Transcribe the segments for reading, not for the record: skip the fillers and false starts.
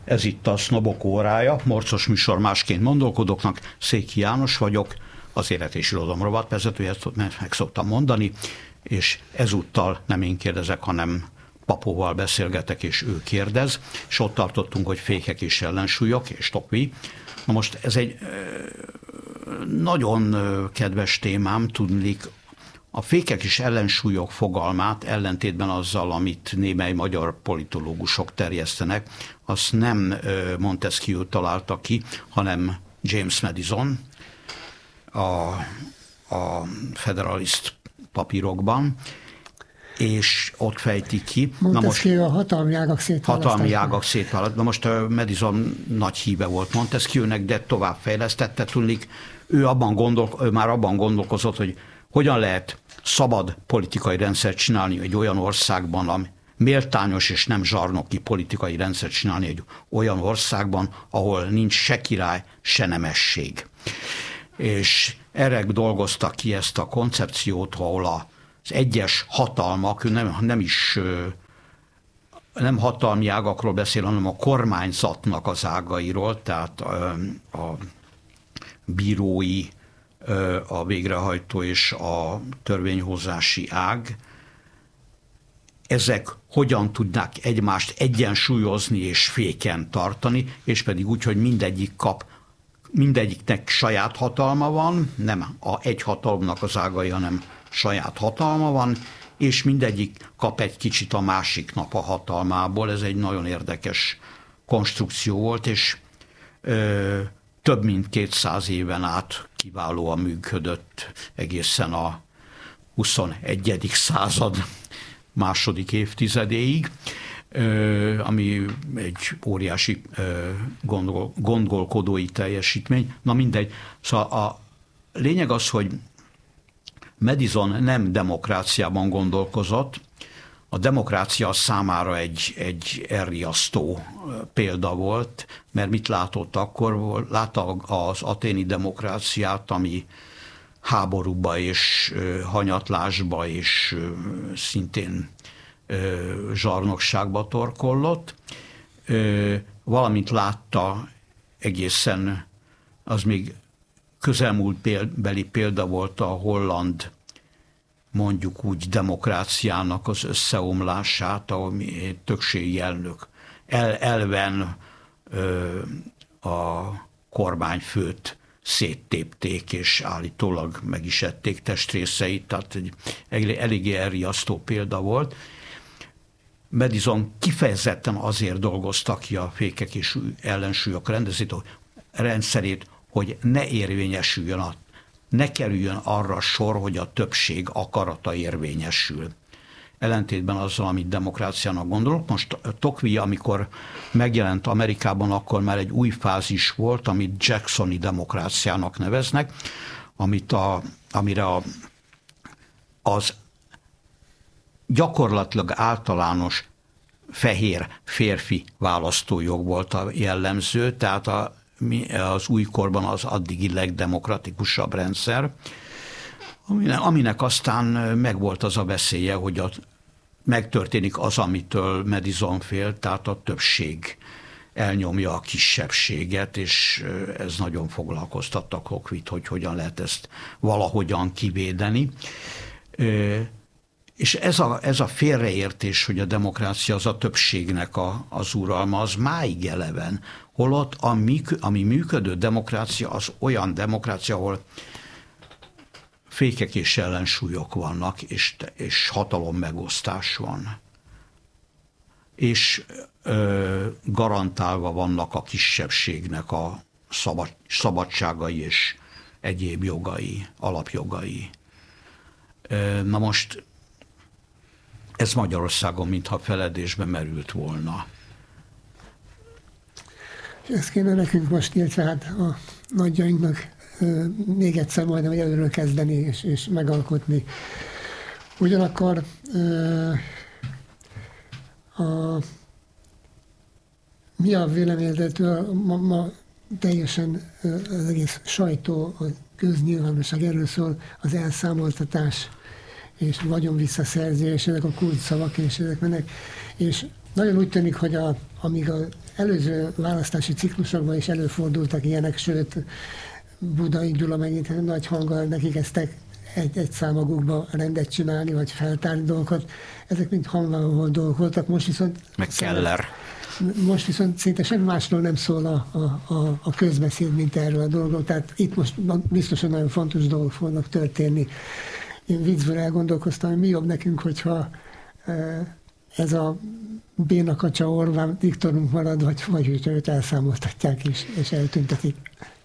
Ez itt a Sznobok órája, morcos műsor másként gondolkodóknak. Székely János vagyok, az Élet és Irodalom rovatvezetője, ezt meg szoktam mondani, és ezúttal nem én kérdezek, hanem Papóval beszélgetek, és ő kérdez, és ott tartottunk, hogy fékek és ellensúlyok, és Tocqueville. Na most ez egy nagyon kedves témám, tudniillik, a fékek és ellensúlyok fogalmát ellentétben azzal, amit némely magyar politológusok terjesztenek, azt nem Montesquieu találta ki, hanem James Madison a Federalist papírokban, és ott fejti ki. Montesquieu a hatalmi ágak szétválasztása. Na most Madison nagy híve volt Montesquieunek, de tovább fejlesztette, tudniillik, ő már abban gondolkozott, hogy hogyan lehet szabad politikai rendszert csinálni egy olyan országban, ami méltányos és nem zsarnoki politikai rendszert csinálni egy olyan országban, ahol nincs se király, se nemesség. És erre dolgozta ki ezt a koncepciót, ahol az egyes hatalmak, nem hatalmi ágakról beszél, hanem a kormányzatnak az ágairól, tehát a bírói, a végrehajtó és a törvényhozási ág, ezek hogyan tudnák egymást egyensúlyozni és féken tartani, és pedig úgy, hogy mindegyiknek saját hatalma van, nem egy hatalomnak az ágai, hanem saját hatalma van, és mindegyik kap egy kicsit a másiknak a hatalmából. Ez egy nagyon érdekes konstrukció volt, és több mint 200 éven át kiválóan működött egészen a 21. század második évtizedéig, ami egy óriási gondolkodói teljesítmény. Na mindegy. Szóval a lényeg az, hogy Madison nem demokráciában gondolkozott, a demokrácia számára egy elriasztó példa volt, mert mit látott akkor? Látta az aténi demokráciát, ami háborúba és hanyatlásba és szintén zsarnokságba torkollott, valamint látta egészen, az még közelmúltbeli példa volt a holland, mondjuk úgy demokráciának az összeomlását, ahol többségi elnök elven a kormányfőt széttépték, és állítólag meg is ették testrészeit, tehát egy eléggé elriasztó példa volt. Madison kifejezetten azért dolgozta ki a fékek és ellensúlyok rendszerét, hogy ne érvényesüljön, ne kerüljön arra sor, hogy a többség akarata érvényesül. Ellentétben azzal, amit demokráciának gondolok. Most Tocqueville, amikor megjelent Amerikában, akkor már egy új fázis volt, amit Jacksoni demokráciának neveznek, amire az gyakorlatilag általános fehér férfi választójog volt a jellemző, tehát az újkorban az addigi legdemokratikusabb rendszer, aminek aztán megvolt az a veszélye, hogy megtörténik az, amitől Madison fél, tehát a többség elnyomja a kisebbséget, és ez nagyon foglalkoztatta Tocqueville-t, hogy hogyan lehet ezt valahogyan kivédeni. És ez a félreértés, hogy a demokrácia az a többségnek az uralma, az máig eleven. Holott ami működő demokrácia, az olyan demokrácia, ahol fékek és ellensúlyok vannak, és hatalommegosztás van. És garantálva vannak a kisebbségnek a szabadságai és egyéb jogai, alapjogai. Na most ez Magyarországon mintha feledésbe merült volna. És ezt kéne nekünk most, illetve hát a nagyjainknak még egyszer majdnem előről kezdeni és megalkotni. Ugyanakkor mi a véleményedetől ma teljesen az egész sajtó, a köznyilvánosság erről szól, az elszámoltatás és vagyon visszaszerzés, ezek a kulcsszavak, és ezek mennek, és nagyon úgy tűnik, hogy amíg az előző választási ciklusokban is előfordultak ilyenek, sőt, Budai Gyula megint nagy hanggal nekik egy számagukba rendet csinálni, vagy feltárni dolgokat. Ezek mind hangvaló dolgok voltak, most viszont... Meg Keller. Most viszont szinte semmi másról nem szól a közbeszéd, mint erről a dologról. Tehát itt most biztosan nagyon fontos dolgok fognak történni. Én viccből elgondolkoztam, hogy mi jobb nekünk, hogyha ez a Béna-Kacsa Orbán diktorunk marad, vagy hogyha őt elszámoltatják és eltüntetik.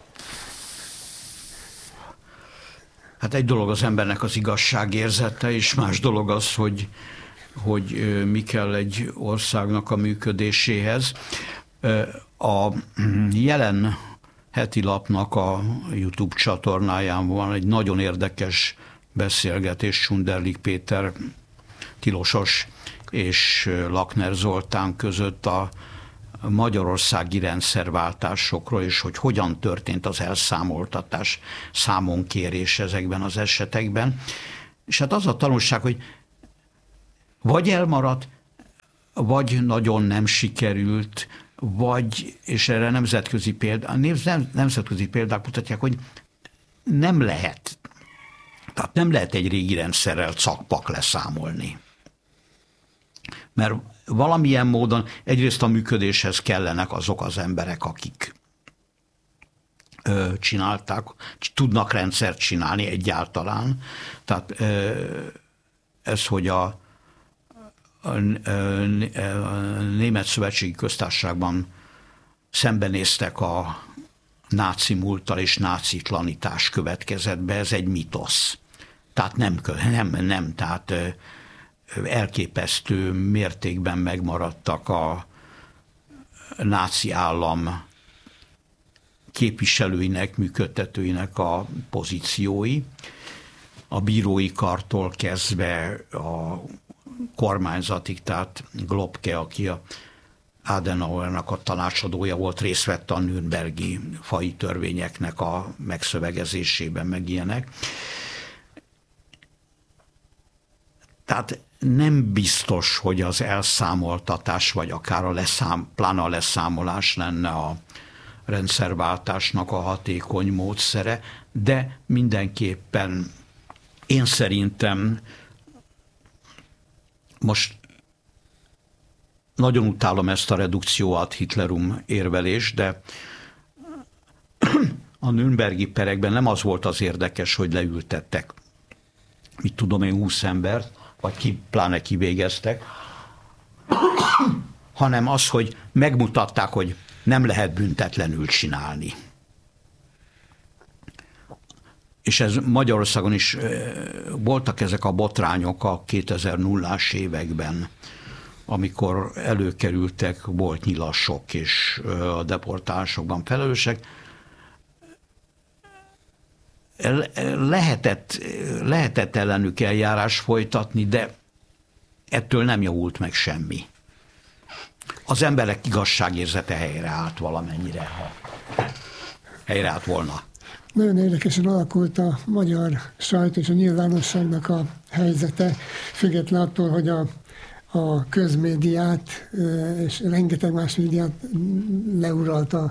Hát egy dolog az embernek az igazságérzete, és más dolog az, hogy mi kell egy országnak a működéséhez. A Jelen heti lapnak a YouTube csatornáján van egy nagyon érdekes beszélgetés Sunderlich Péter, Tilosos és Lakner Zoltán között a magyarországi rendszerváltásokról, és hogy hogyan történt az elszámoltatás, számonkérés ezekben az esetekben. És hát az a tanulság, hogy vagy elmaradt, vagy nagyon nem sikerült, vagy, és erre nemzetközi példák mutatják, hogy nem lehet. Tehát nem lehet egy régi rendszerrel cakpak leszámolni. Mert valamilyen módon egyrészt a működéshez kellenek azok az emberek, akik csinálták, tudnak rendszert csinálni egyáltalán. Tehát ez, hogy a Német Szövetségi Köztársaságban szembenéztek a náci múlttal, és nácitlanítás következett be, ez egy mitosz. Tehát nem, tehát elképesztő mértékben megmaradtak a náci állam képviselőinek, működtetőinek a pozíciói, a bírói kartól kezdve a kormányzatig, tehát Globke, aki a Adenauernak a tanácsadója volt, részt vett a nürnbergi faji törvényeknek a megszövegezésében, meg ilyenek. Tehát nem biztos, hogy az elszámoltatás, vagy akár pláne a leszámolás lenne a rendszerváltásnak a hatékony módszere, de mindenképpen én szerintem most nagyon utálom ezt a redukció ad Hitlerum érvelést, de a nürnbergi perekben nem az volt az érdekes, hogy leültettek, mit tudom én, 20 embert, vagy pláne kivégeztek, hanem az, hogy megmutatták, hogy nem lehet büntetlenül csinálni. És ez Magyarországon is voltak ezek a botrányok a 2000-as években, amikor előkerültek, volt nyilasok és a deportálásokban felelősek. Lehetett ellenük eljárás folytatni, de ettől nem javult meg semmi. Az emberek igazságérzete helyreállt valamennyire, ha helyreállt volna. Nagyon érdekesen alakult a magyar sajtó és a nyilvánosságnak a helyzete, független attól, hogy a közmédiát és rengeteg más médiát leuralta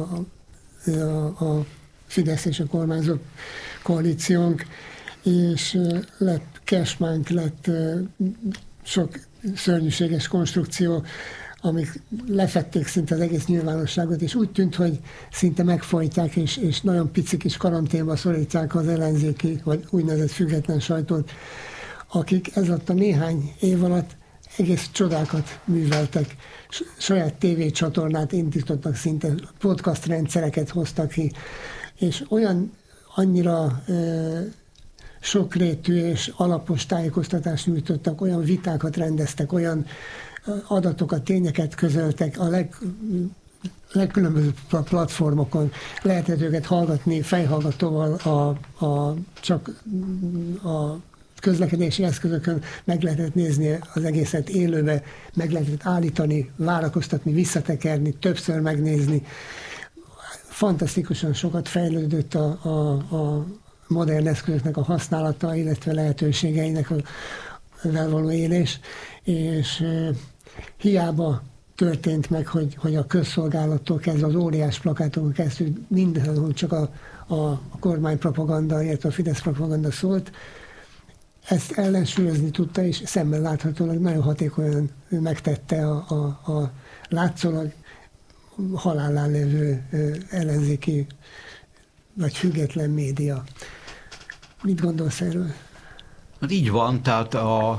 a Fidesz és a kormányzó koalíciónk, és lett cashmánk, lett sok szörnyűséges konstrukció, amik lefették szinte az egész nyilvánosságot, és úgy tűnt, hogy szinte megfojtják, és nagyon picik is karanténba szorítják az ellenzéki, vagy úgynevezett független sajtót, akik ez alatt a néhány év alatt egész csodákat műveltek. Saját tévécsatornát indítottak, szinte podcast rendszereket hoztak ki, és annyira sokrétű és alapos tájékoztatást nyújtottak, olyan vitákat rendeztek, olyan adatokat, tényeket közöltek a legkülönbözőbb platformokon. Lehetett őket hallgatni fejhallgatóval, csak a közlekedési eszközökön, meg lehetett nézni az egészet élőbe, meg lehetett állítani, várakoztatni, visszatekerni, többször megnézni. Fantasztikusan sokat fejlődött a modern eszközöknek a használata, illetve lehetőségeinek való élés, és hiába történt meg, hogy a közszolgálattól kezdve az óriás plakátokon kezdve mindenhol csak a kormánypropaganda, illetve a Fidesz propaganda szólt, ezt ellensúlyozni tudta, és szemben láthatólag nagyon hatékonyan megtette a látszólag halálán lévő ellenzéki vagy független média. Mit gondolsz erről? Hát így van, tehát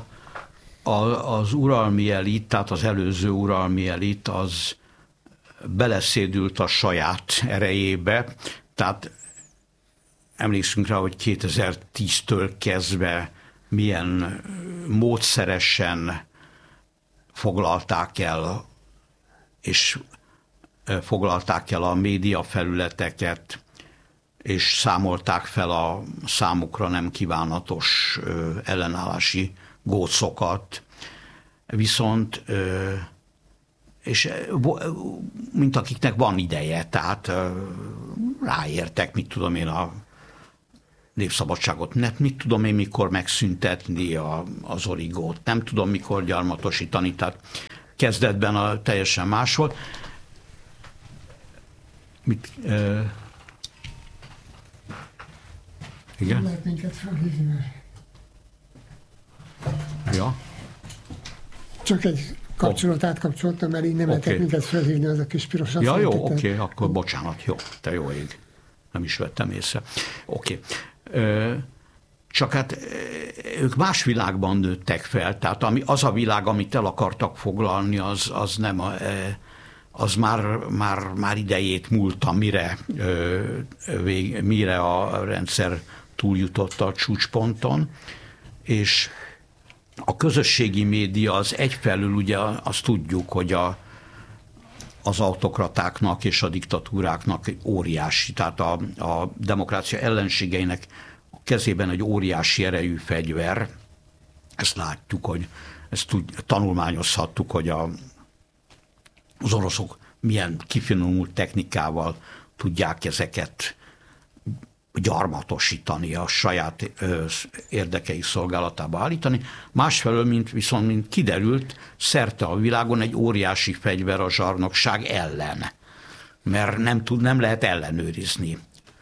az uralmi elit, tehát az előző uralmi elit az beleszédült a saját erejébe, tehát emlékszünk rá, hogy 2010-től kezdve milyen módszeresen foglalták el a média felületeket, és számolták fel a számukra nem kívánatos ellenállási gócokat. Viszont, és mint akiknek van ideje, tehát ráértek, mit tudom én, a népszabadságot, mit tudom én, mikor megszüntetni az origót, nem tudom, mikor gyarmatosítani, tehát kezdetben teljesen más volt. Igen? Lehet minket felhívni, mert... Ja. Csak egy kapcsolót átkapcsoltam, mert így nem lehetett minket felhívni, az a kis piros. Ja, jó, oké, akkor bocsánat, jó, te jó ég. Nem is vettem észre. Oké. Csak hát ők más világban nőttek fel, tehát az a világ, amit el akartak foglalni, az nem az már idejét múlta, mire a rendszer túljutott a csúcsponton, és a közösségi média az egyfelől ugye azt tudjuk, hogy az autokratáknak és a diktatúráknak óriási, tehát a demokrácia ellenségeinek a kezében egy óriási erejű fegyver. Ezt látjuk, hogy ezt tanulmányozhattuk, hogy az oroszok milyen kifinomult technikával tudják ezeket gyarmatosítani, a saját érdekei szolgálatába állítani. Másfelől, mint kiderült, szerte a világon egy óriási fegyver a zsarnokság ellen, mert nem lehet ellenőrizni.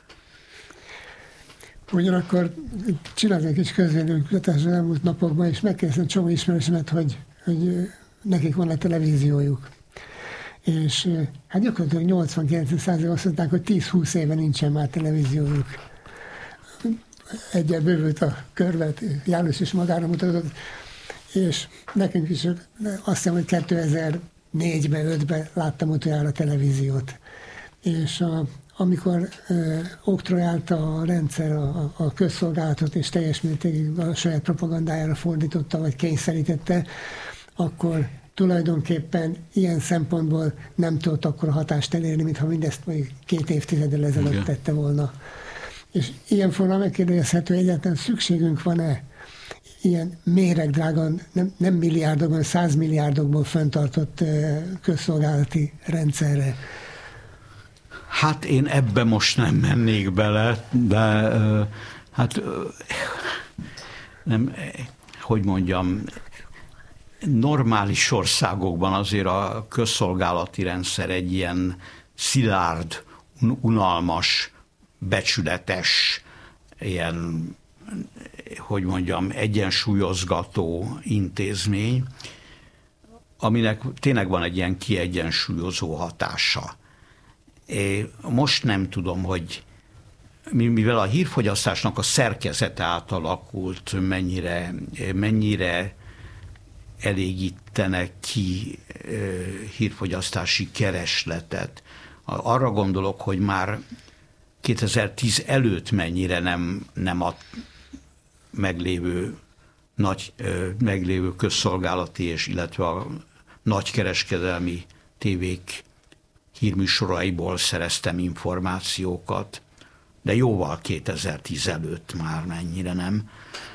Ugyanakkor csináltam egy kis közvéleménykutatást az elmúlt napokban, és megkérdeztem csomó ismerősemet, hogy nekik van a televíziójuk. És hát gyakorlatilag 80-90% azt mondták, hogy 10-20 éve nincsen már televíziójuk. Egyel bővült a körvet, János is magára mutatott, és nekünk is azt hiszem, hogy 2004-ben, 5-ben láttam utoljára a televíziót. És amikor oktrojálta a rendszer a közszolgálatot, és teljes mértékig a saját propagandájára fordította, vagy kényszerítette, akkor tulajdonképpen ilyen szempontból nem tudott akkor hatást elérni, mintha mindezt mondjuk 2 évtizeddel ezelőtt tette volna. És ilyen formán megkérdezhető, egyáltalán szükségünk van-e ilyen méregdrágan, nem milliárdokban, 100 milliárdokból fenntartott közszolgálati rendszerre? Hát én ebbe most nem mennék bele, de hát nem, hogy mondjam, normális országokban azért a közszolgálati rendszer egy ilyen szilárd, unalmas, becsületes, ilyen, hogy mondjam, egyensúlyozgató intézmény, aminek tényleg van egy ilyen kiegyensúlyozó hatása. Most nem tudom, hogy mivel a hírfogyasztásnak a szerkezete átalakult, mennyire elégítenek ki hírfogyasztási keresletet. Arra gondolok, hogy már 2010 előtt mennyire nem a meglévő közszolgálati és illetve a nagykereskedelmi tévék hírműsoraiból szereztem információkat, de jóval 2010 előtt már mennyire nem,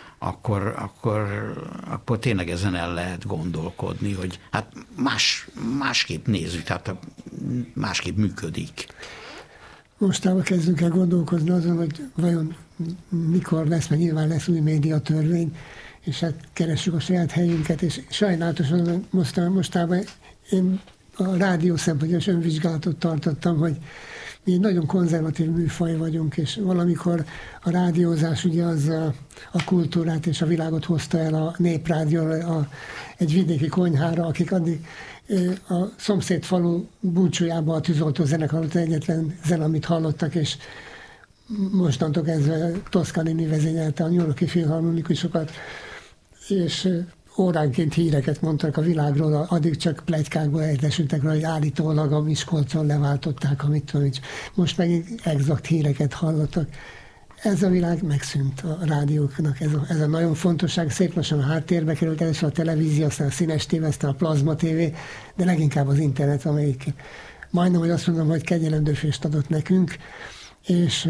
akkor tényleg ezen el lehet gondolkodni, hogy hát másképp nézzük, tehát másképp működik. Mostában kezdünk el gondolkozni azon, hogy vajon mikor lesz, meg nyilván lesz új médiatörvény, és hát keressük a saját helyünket, és sajnálatosan mostában én a rádió szempontjából önvizsgálatot tartottam, hogy mi egy nagyon konzervatív műfaj vagyunk, és valamikor a rádiózás ugye az a kultúrát és a világot hozta el a Néprádióra, egy vidéki konyhára, akik addig a szomszéd falu búcsújában a tűzoltó zenekar egyetlen zene, amit hallottak, és mostantól kezdve Toscanini vezényelte a New York-i filharmonikusokat, és óránként híreket mondtak a világról, addig csak pletykákból értesültek rá, hogy állítólag a Miskolcon leváltották, amit tudom, most megint exakt híreket hallottak. Ez a világ megszűnt a rádióknak, ez a nagyon fontosság, szép lassan a háttérbe került, először a televízió, aztán a színes tévé, aztán a plazma tévé, de leginkább az internet, amelyik majdnem, hogy azt mondom, hogy kegyelemdöfést adott nekünk, és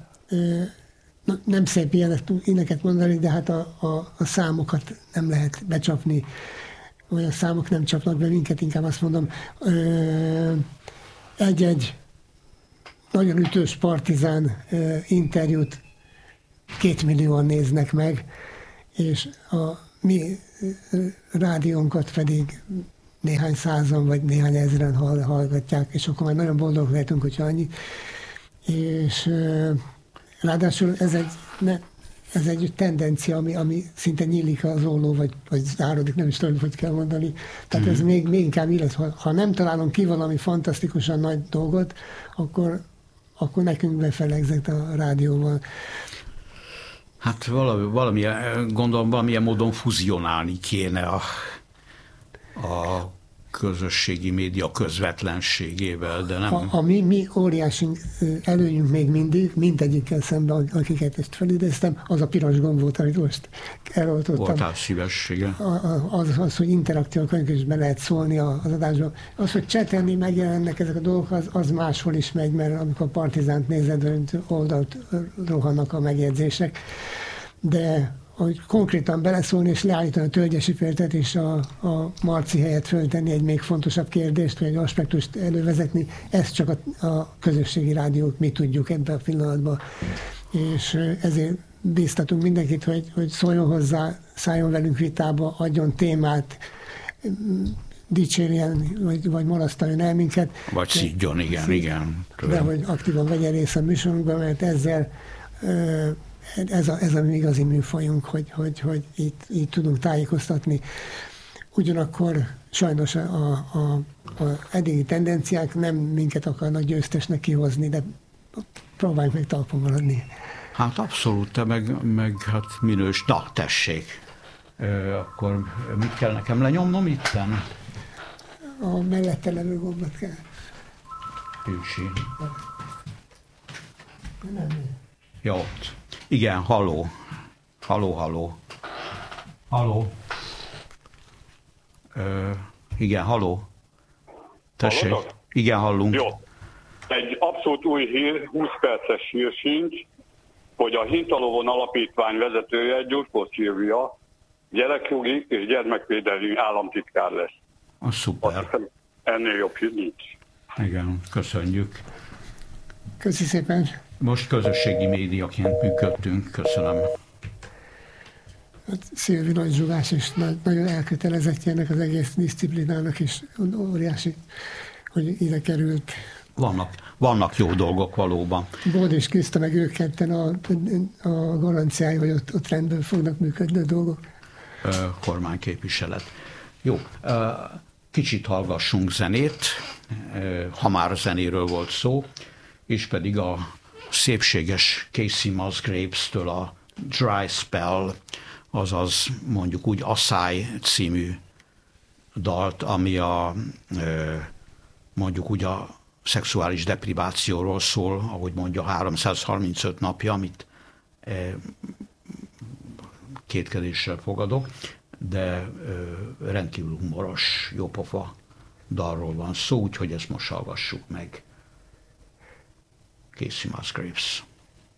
nem szép ilyeneket mondani, de hát a számokat nem lehet becsapni, vagy a számok nem csapnak be minket, inkább azt mondom, egy nagyon ütős partizán interjút 2 millióan néznek meg, és a mi rádiónkat pedig néhány százan vagy néhány ezren hallgatják, és akkor már nagyon boldogok lehetünk, hogyha annyi. És ráadásul ez egy tendencia, ami szinte nyílik az olló, vagy zárodik, nem is tudom, hogy kell mondani. Tehát ez még inkább illet, ha nem találunk ki valami fantasztikusan nagy dolgot, akkor nekünk befelegzett a rádióval. Hát gondolom valamilyen módon fuzionálni kéne a közösségi média közvetlenségével, de nem... A mi óriási előnyünk még mindig, mindegyikkel szemben, akiket ezt felidéztem, az a piros gomb volt, amit most eloltottam. Voltál szíves, igen. Az, hogy interaktívan is be lehet szólni az adásba. Az, hogy csetelni megjelennek ezek a dolgok, az máshol is megy, mert amikor Partizánt nézed, oldalt rohannak a megjegyzések. De hogy konkrétan beleszólni és leállítani a Tölgyesi Féltet és a Marci helyett föltenni egy még fontosabb kérdést, vagy egy aspektust elővezetni, ezt csak a közösségi rádiók mi tudjuk ebben a pillanatban. És ezért bíztatunk mindenkit, hogy szóljon hozzá, szálljon velünk vitába, adjon témát, dicsérjen, vagy marasztaljon el minket. Vagy szidjon, igen. De hogy aktívan vegyen részt a műsorunkban, mert ezzel ez a mi igazi műfajunk, hogy így tudunk tájékoztatni. Ugyanakkor sajnos a eddigi tendenciák nem minket akarnak győztesnek kihozni, de próbáljuk meg talpon maradni. Hát abszolút, te meg hát minős. Na, tessék. Akkor mit kell nekem lenyomnom itten? A mellette levő gombot kell. Ősi. Nem. Jó. Igen, halló. Igen, halló. Tessék. Hallodok? Igen, hallunk. Jó. Egy abszolút új hír, 20 perces hír sincs, hogy a Hintalovon Alapítvány vezetője, Gyurkó Szilvia, gyerekjogi és gyermekvédelmi államtitkár lesz. Az szuper. Ennél jobb hír nincs. Igen, köszönjük. Köszi szépen. Most közösségi médiaként működtünk, köszönöm. Szilvi nagy zsugás, és nagyon elkötelezettje ennek az egész diszciplinának, és óriási, hogy ide került. Vannak jó dolgok valóban. Bód és Kriszta meg ők ketten a garanciája, hogy ott rendben fognak működni a dolgok. Kormányképviselet. Jó, kicsit hallgassunk zenét, ha már zenéről volt szó, és pedig a szépséges Casey Musgraves-től a Dry Spell, azaz mondjuk úgy Asszály című dalt, ami mondjuk úgy a szexuális deprivációról szól, ahogy mondja, 335 napja, amit kétkedéssel fogadok, de rendkívül humoros, jópofa dalról van szó, úgyhogy ezt most hallgassuk meg. Casey Musgraves.